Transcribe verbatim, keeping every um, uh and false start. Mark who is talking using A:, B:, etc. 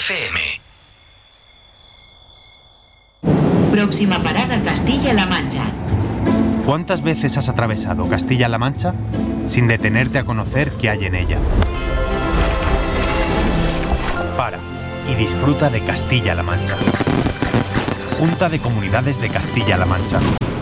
A: F M.
B: Próxima parada, Castilla-La Mancha.
C: ¿Cuántas veces has atravesado Castilla-La Mancha sin detenerte a conocer qué hay en ella? Para y disfruta de Castilla-La Mancha. Junta de Comunidades de Castilla-La Mancha.